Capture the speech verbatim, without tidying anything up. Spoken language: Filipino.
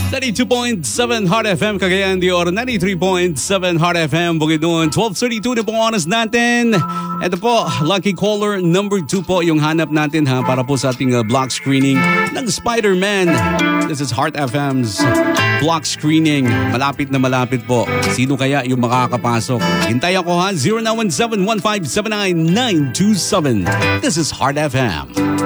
ninety-two point seven Heart F M Cagayan de Oro, ninety-three point seven Heart F M Bukidnon. twelve thirty-two na po oras natin. Ito po, lucky caller number two po yung hanap natin ha para po sa ating uh, block screening ng Spider-Man. This is Heart F M's block screening. Malapit na malapit po. Sino kaya yung makakapasok? Hintay ako ha, zero nine one seven one five seven nine nine two seven. This is Heart F M.